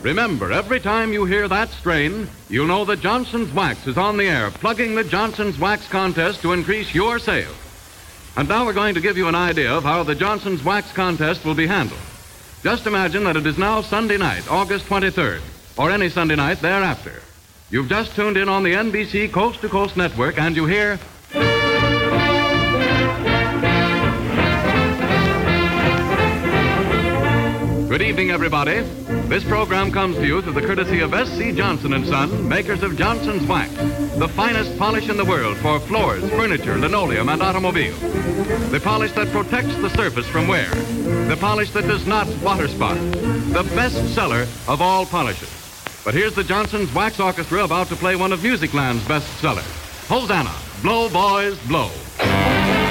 Remember, every time you hear that strain, you'll know that Johnson's Wax is on the air, plugging the Johnson's Wax contest to increase your sales. And now we're going to give you an idea of how the Johnson's Wax contest will be handled. Just imagine that it is now Sunday night, August 23rd, or any Sunday night thereafter. You've just tuned in on the NBC Coast to Coast Network, and you hear... Good evening, everybody. This program comes to you through the courtesy of S.C. Johnson & Son, makers of Johnson's Wax, the finest polish in the world for floors, furniture, linoleum, and automobiles. The polish that protects the surface from wear. The polish that does not water spot. The best seller of all polishes. But here's the Johnson's Wax Orchestra about to play one of Musicland's best sellers. Hosanna, Blow, Boys, Blow.